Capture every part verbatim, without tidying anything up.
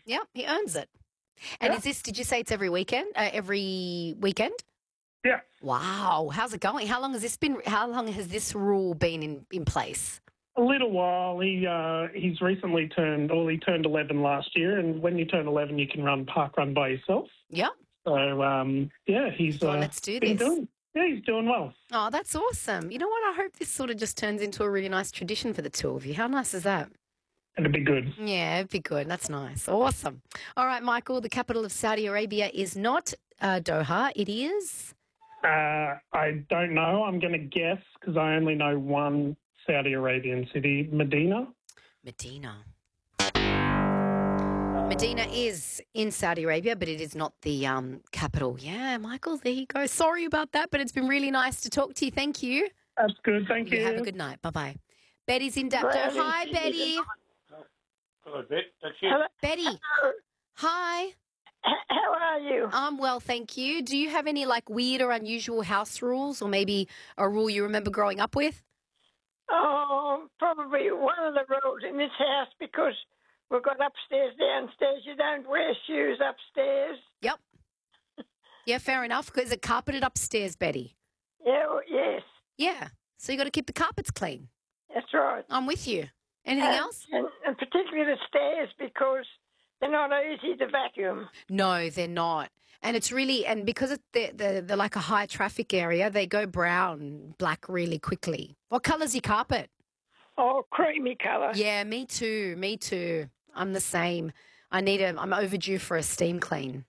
Yep, he earns it. And Yeah. is this, did you say it's every weekend? Uh, every weekend? Yeah. Wow. How's it going? How long has this been, how long has this rule been in, in place? A little while. He uh, he's recently turned, or he turned eleven last year, and when you turn eleven, you can run park run by yourself. Yep. So um, yeah, he's Well, uh, let's do been this. doing. Yeah, he's doing well. Oh, that's awesome. You know what? I hope this sort of just turns into a really nice tradition for the two of you. How nice is that? It'll be good. Yeah, it'd be good. That's nice. Awesome. All right, Michael, the capital of Saudi Arabia is not uh, Doha. It is? Uh, I don't know. I'm going to guess because I only know one Saudi Arabian city, Medina. Medina. Medina is in Saudi Arabia, but it is not the um, capital. Yeah, Michael, there you go. Sorry about that, but it's been really nice to talk to you. Thank you. That's good. Thank you. You have a good night. Bye-bye. Betty's in Dapto. Hi, Betty. Hello, Bet. That's you. Hello. Betty. Hi. H- How are you? I'm well, thank you. Do you have any like weird or unusual house rules, or maybe a rule you remember growing up with? Oh, probably one of the rules in this house, because we've got upstairs, downstairs. You don't wear shoes upstairs. Yep. Yeah, fair enough. Because it carpeted upstairs, Betty. Yeah, well, yes, Yeah. So you got to keep the carpets clean. that's right. I'm with you. Anything And- else? And, and particularly the stairs, because they're not easy to vacuum. No, they're not. And it's really, and because it, they're, they're, they're like a high traffic area, they go brown, black really quickly. What colour's your carpet? Oh, creamy colour. Yeah, me too. Me too. I'm the same. I need a, I'm overdue for a steam clean.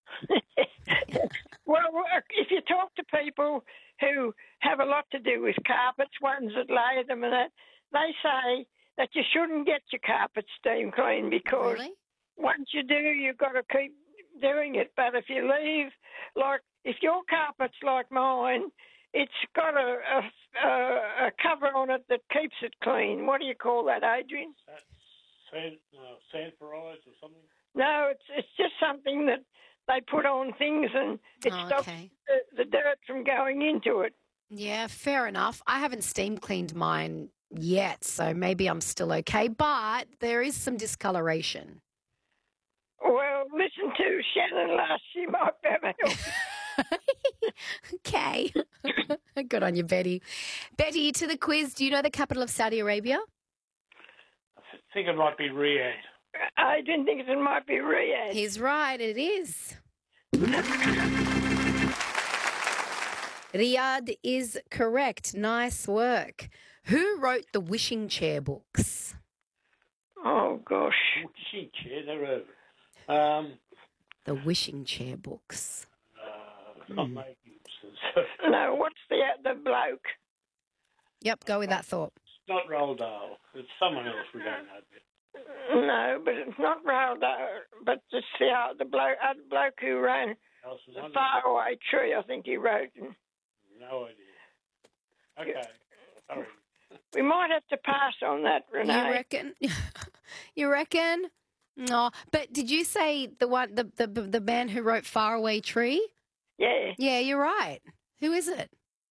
Well, if you talk to people who have a lot to do with carpets, ones that lay them and that, they say that you shouldn't get your carpet steam clean because Really? once you do, you've got to keep doing it. But if you leave, like, if your carpet's like mine, it's got a, a, a, a cover on it that keeps it clean. What do you call that, Adrian? Sand, uh, sand for eyes or something? No, it's it's just something that they put on things and it Oh, stops okay. the, the dirt from going into it. Yeah, fair enough. I haven't steam cleaned mine yet, so maybe I'm still okay. But there is some discoloration. Well, listen to Shannon last. She might be able to help. Okay. Good on you, Betty. Betty, to the quiz. Do you know the capital of Saudi Arabia? I th- think it might be Riyadh. I didn't think it might be Riyadh. He's right. It is. Riyadh is correct. Nice work. Who wrote the Wishing Chair books? Oh, gosh. Wishing chair, they're over. Um, The Wishing Chair books. uh, not May Gibson. No, what's the the bloke? Yep, go with that thought. It's not Roald Dahl. It's someone else we don't know. No, but it's not Raldo, but it's the, uh, the bloke, uh, bloke who ran Else is the on it. Faraway Tree, I think he wrote. No idea. Okay. Sorry. We might have to pass on that, Renee. You reckon? You reckon? No, but did you say the one, the, the the man who wrote Faraway Tree? Yeah. Yeah, you're right. Who is it?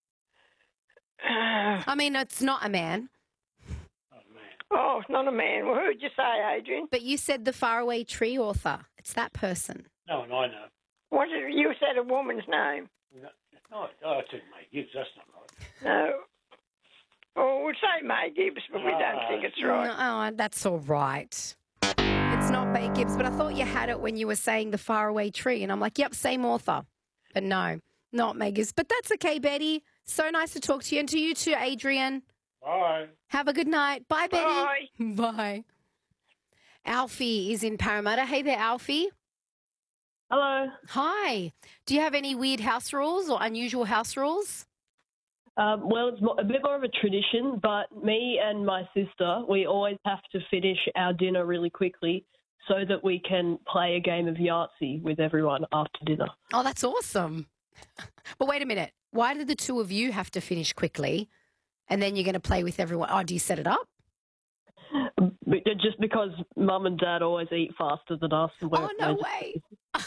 Uh, I mean, it's not a man, Oh, man. oh, it's not a man. Well, who'd you say, Adrian? but you said the Faraway Tree author. It's that person. No, and I know. What did you said a woman's name? No, no, oh, it's in May Gibbs. That's not right. No. Oh, we'll say May Gibbs, but we don't Ah, think it's right. No, oh, that's all right. It's not May Gibbs, but I thought you had it when you were saying the Faraway Tree, and I'm like, yep, same author. But no, not May Gibbs. But that's okay, Betty. So nice to talk to you, and to you too, Adrian. Bye. Have a good night. Bye, Betty. Bye. Bye. Alfie is in Parramatta. Hey there, Alfie. Hello. Hi. Do you have any weird house rules or unusual house rules? Um, well, it's mo- a bit more of a tradition, but me and my sister, we always have to finish our dinner really quickly so that we can play a game of Yahtzee with everyone after dinner. Oh, that's awesome. But wait a minute. Why do the two of you have to finish quickly and then you're going to play with everyone? Oh, do you set it up? But just because mum and dad always eat faster than us. and we're- Oh, no we're- way.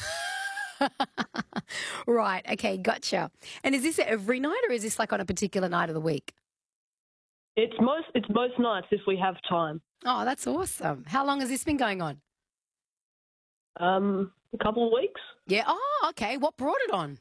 Right. Okay. Gotcha. And is this every night or is this like on a particular night of the week? It's most it's most nights if we have time. Oh, that's awesome. How long has this been going on? Um, a couple of weeks. Yeah. Oh, okay. What brought it on?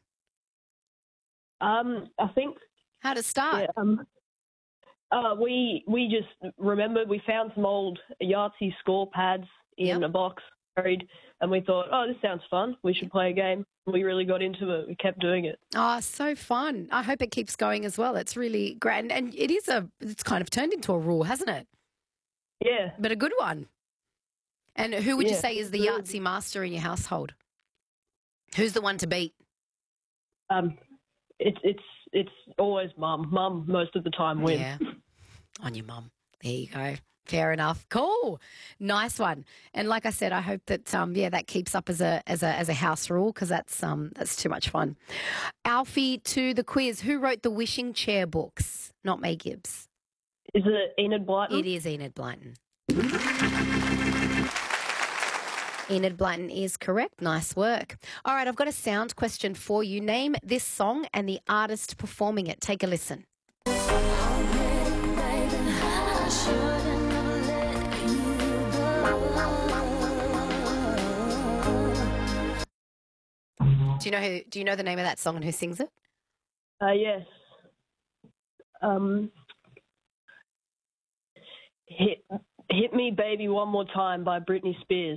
Um, I think. How to start? Yeah, um, uh, we we just remembered we found some old Yahtzee score pads in Yep. a box buried, and we thought, oh, this sounds fun. We should play a game. We really got into it. We kept doing it. Oh, so fun. I hope it keeps going as well. It's really great. And, and it is a, it's kind of turned into a rule, hasn't it? Yeah. But a good one. And who would you Yeah, say is the good. Yahtzee master in your household? Who's the one to beat? Um, it's it's it's always mum. Mum most of the time wins. Yeah. On your mum. There you go. Fair enough. Cool. Nice one. And like I said, I hope that um yeah, that keeps up as a as a as a house rule because that's um that's too much fun. Alfie, to the quiz. Who wrote the Wishing Chair books? Not May Gibbs. Is it Enid Blyton? It is Enid Blyton. Enid Blyton is correct. Nice work. All right, I've got a sound question for you. Name this song and the artist performing it. Take a listen. Do you know who? Do you know the name of that song and who sings it? Uh, yes. Um, hit, hit Me Baby One More Time by Britney Spears.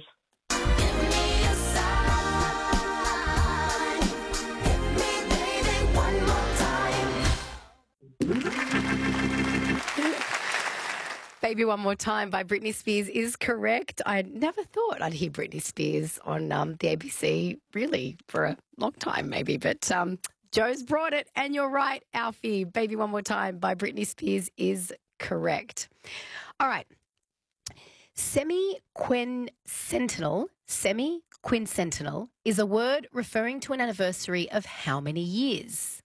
Baby One More Time by Britney Spears is correct. I never thought I'd hear Britney Spears on um, the A B C, really, for a long time maybe. But um, Joe's brought it, and you're right, Alfie. Baby One More Time by Britney Spears is correct. All right. Semi-quincentennial, semi-quincentennial is a word referring to an anniversary of how many years?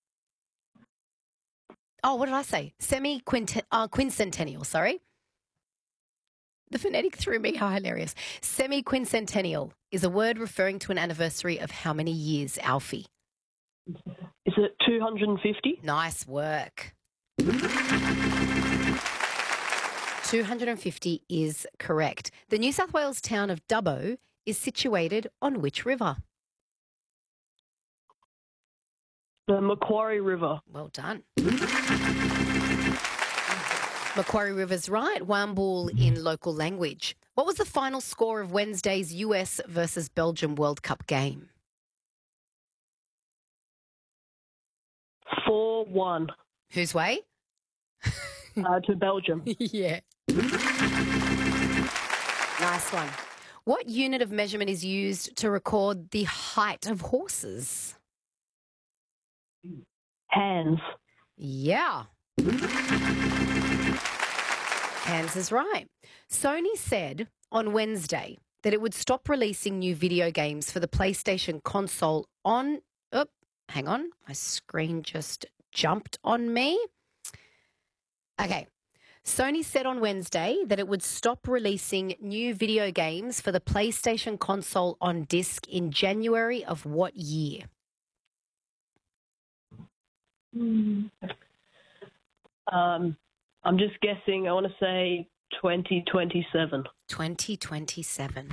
Oh, what did I say? Semi-quincentennial, sorry. The phonetic threw me. How hilarious. Semi-quincentennial is a word referring to an anniversary of how many years, Alfie? Is it two hundred fifty? Nice work. two hundred fifty is correct. The New South Wales town of Dubbo is situated on which river? The Macquarie River. Well done. Macquarie River's right. Wambool in local language. What was the final score of Wednesday's U S versus Belgium World Cup game? four one. Whose way? uh, to Belgium. Yeah. Nice one. What unit of measurement is used to record the height of horses? Hands. Yeah. Hands is right. Sony said on Wednesday that it would stop releasing new video games for the PlayStation console on... Oh, hang on. My screen just jumped on me. Okay. Sony said on Wednesday that it would stop releasing new video games for the PlayStation console on disc in January of what year? Um, I'm just guessing. I want to say twenty twenty-seven. twenty twenty-seven.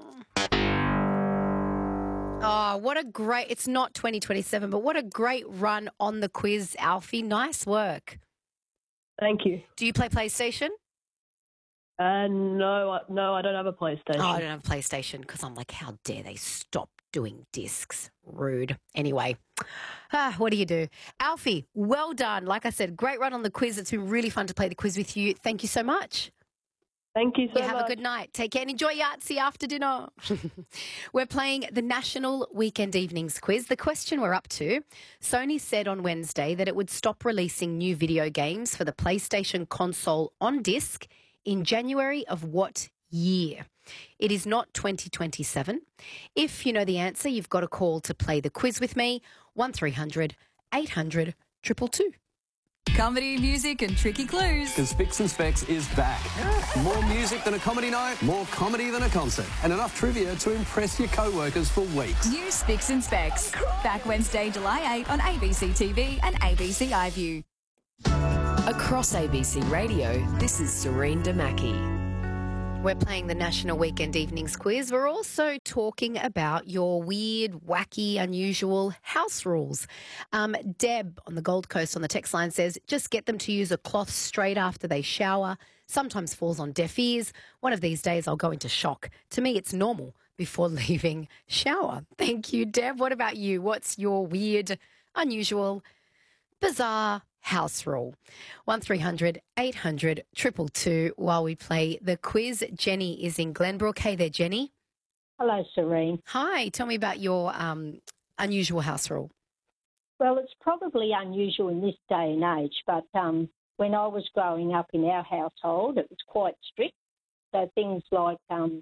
Oh, what a great... It's not twenty twenty-seven, but what a great run on the quiz, Alfie. Nice work. Thank you. Do you play PlayStation? Uh, no, I- no, I don't have a PlayStation. Oh, I don't have a PlayStation because I'm like, how dare they stop doing discs? Rude. Anyway, ah, what do you do? Alfie, well done. Like I said, great run on the quiz. It's been really fun to play the quiz with you. Thank you so much. Thank you so You have much. a good night. Take care and enjoy Yahtzee after dinner. We're playing the National Weekend Evenings quiz. The question we're up to, Sony said on Wednesday that it would stop releasing new video games for the PlayStation console on disc in January of what year? It is not twenty twenty-seven. If you know the answer, you've got a call to play the quiz with me, one three hundred eight hundred two two two. Comedy, music and tricky clues. Because Spicks and Specs is back. More music than a comedy night, more comedy than a concert, and enough trivia to impress your co-workers for weeks. New Spicks and Specs. Back Wednesday, July eighth on A B C T V and A B C iView. Across A B C Radio, this is Serene Damaki. We're playing the National Weekend Evenings Quiz. We're also talking about your weird, wacky, unusual house rules. Um, Deb on the Gold Coast on the text line says, just get them to use a cloth straight after they shower. Sometimes falls on deaf ears. One of these days I'll go into shock. To me, it's normal before leaving shower. Thank you, Deb. What about you? What's your weird, unusual, bizarre house rule? one three hundred eight hundred two two two while we play the quiz. Jenny is in Glenbrook. Hey there, Jenny. Hello, Serene. Hi. Tell me about your um, unusual house rule. Well, it's probably unusual in this day and age, but um, when I was growing up in our household, it was quite strict. So things like um,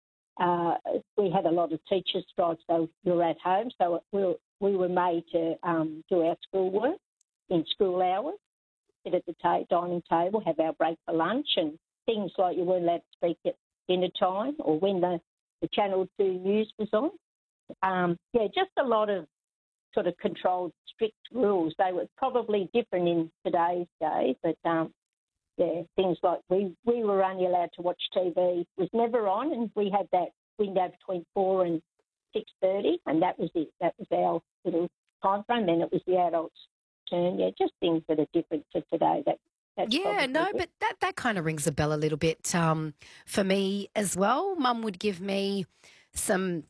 uh, we had a lot of teachers' strikes, so we were at home, so we were, we were made to um, do our schoolwork in school hours, sit at the ta- dining table, have our break for lunch, and things like you weren't allowed to speak at dinner time or when the, the Channel two news was on. Um, yeah, just a lot of sort of controlled, strict rules. They were probably different in today's day, but um, yeah, things like we, we were only allowed to watch T V. It was never on, and we had that window between four and six thirty, and that was it. That was our little time frame. Then it was the adults' turn. Yeah, just things that are different to today. That that's Yeah, no, it. but that, that kind of rings a bell a little bit um, for me as well. Mum would give me some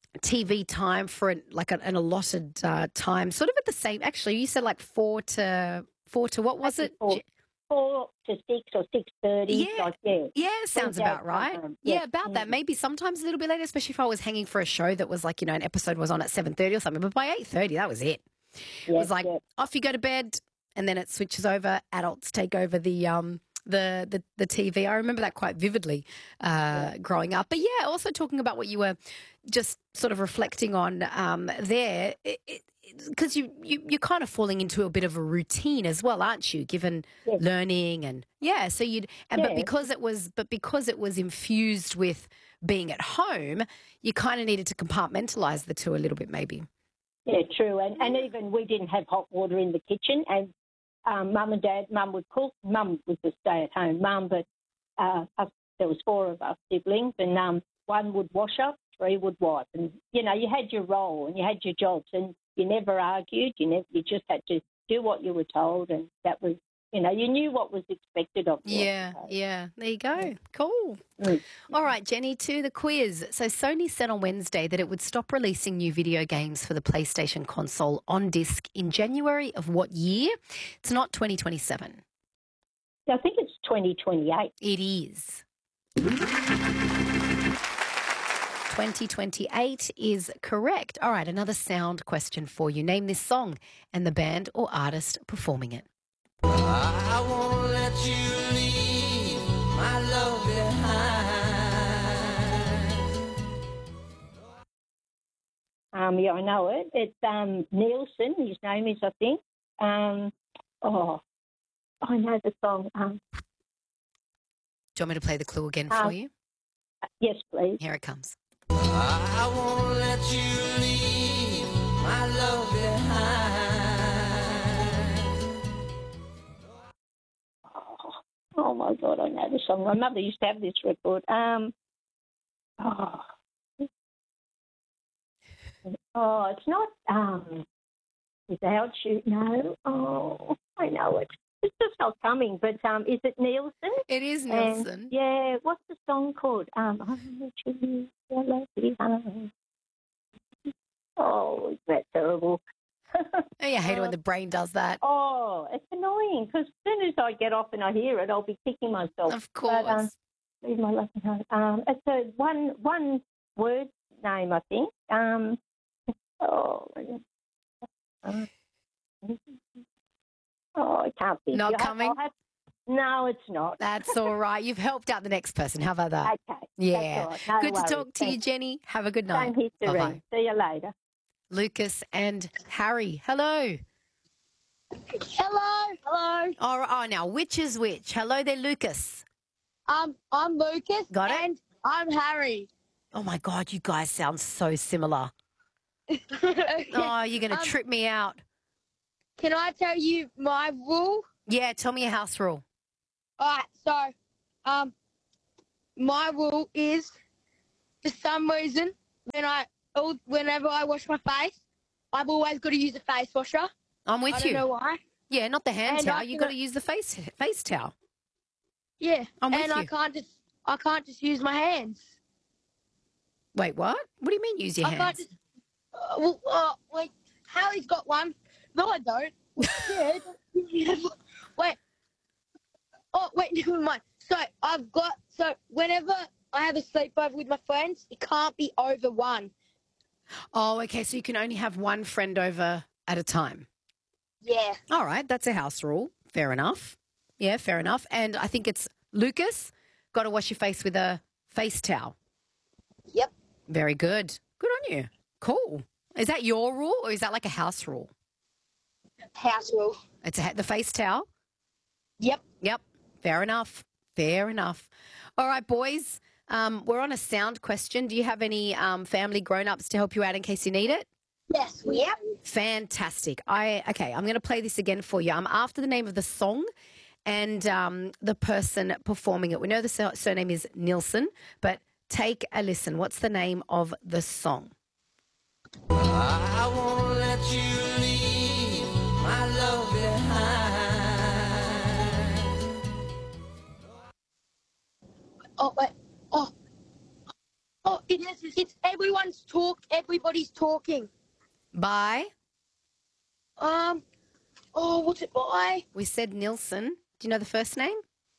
T V time for an, like an, an allotted uh, time, sort of at the same. Actually, you said like four to four to what was it? Four, four to six or six thirty. Yeah, like, yeah, yeah, sounds Window about right. time. Yeah, Yeah. about that. Maybe sometimes a little bit later, especially if I was hanging for a show that was like, you know, an episode was on at seven thirty or something. But by eight thirty, that was it. It Yeah, was like yeah. off you go to bed, and then it switches over. Adults take over the um the the, the T V. I remember that quite vividly uh, growing up. But yeah, also talking about what you were just sort of reflecting on um, there, because you, you you're kind of falling into a bit of a routine as well, aren't you? Given Yes. learning and yeah, so you'd and but Yeah. because it was but because it was infused with being at home, you kind of needed to compartmentalize the two a little bit, maybe. Yeah, true. And, and even we didn't have hot water in the kitchen. And um, Mum and Dad, Mum would cook. Mum was a stay-at-home mum, but uh, us, there was four of us siblings, and um, one would wash up, three would wipe. And, you know, you had your role and you had your jobs, and you never argued. You never, you just had to do what you were told, and that was, you know, you knew what was expected of you. I Yeah, suppose. yeah. There you go. Cool. Mm. All right, Jenny, to the quiz. So Sony said on Wednesday that it would stop releasing new video games for the PlayStation console on disc in January of what year? It's not twenty twenty-seven. I think it's twenty twenty-eight. It is. twenty twenty-eight is correct. All right, another sound question for you. Name this song and the band or artist performing it. I won't let you leave my love behind. Um, yeah, I know it. It's um, Nielsen, his name is, I think. Um, oh, I know the song. Um, Do you want me to play the clue again for Um, you? yes, please. Uh, Here it comes. I won't let you leave my love behind. Oh, my God, I know the song. My mother used to have this record. Um, oh, oh it's not um, Without You. No. Oh, I know it. It's just not coming. But um, is it Nielsen? It is And, Nielsen. yeah, what's the song called? Um, I won't let you leave your love behind. Oh, is that terrible? Oh, you hate it when the brain does that. Oh, it's annoying because as soon as I get off and I hear it, I'll be kicking myself. Of course. But, um, leave my love behind. Um, it's a one one word name, I think. Um, oh, uh, oh, I can't think. Not You have- coming? I'll have- no, it's not. That's all right. You've helped out the next person. How about that? Okay. Yeah. That's all right. No Good to worries. talk to you, Thanks. Jenny. Have a good night. Same history. Bye-bye. See you later. Lucas and Harry. Hello. Hello, hello. Oh, oh, now, which is which? Hello there, Lucas. Um, I'm Lucas. Got it? And I'm Harry. Oh, my God, you guys sound so similar. Oh, you're going to Um, trip me out. Can I tell you my rule? Yeah, tell me your house rule. All right, so, um, my rule is, for some reason, when I, oh, whenever I wash my face, I've always got to use a face washer. I'm with I you. don't know why. Yeah, not the hand And towel. I You've can- got to use the face face towel. Yeah, I'm with and I you. can't just, I can't just use my hands. Wait, what? What do you mean use your I can't hands? just. Uh, well, uh, wait, Hallie's got one. No, I don't. Yeah. Wait. Oh, wait, never mind. So I've got. So whenever I have a sleepover with my friends, it can't be over one. Oh, okay. So you can only have one friend over at a time. Yeah. All right. That's a house rule. Fair enough. Yeah, fair enough. And I think it's Lucas, got to wash your face with a face towel. Yep. Very good. Good on you. Cool. Is that your rule or is that like a house rule? House rule. It's a, the face towel? Yep. Yep. Fair enough. Fair enough. All right, boys. Um, we're on a sound question. Do you have any um, family grown-ups to help you out in case you need it? Yes. Yep. Fantastic. I okay. I'm going to play this again for you. I'm after the name of the song and um, the person performing it. We know the sur- surname is Nielsen, but take a listen. What's the name of the song? I won't let you leave my love behind. Oh, wait. Oh. Oh, it is. It's everyone's talk. Everybody's talking. By? Um. Oh, what's it by? We said Nielsen. Do you know the first name?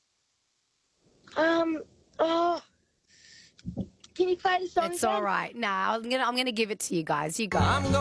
Um. Oh. Can you play the song It's again? all right. Nah, I'm gonna I'm gonna give it to you guys. You go. I'm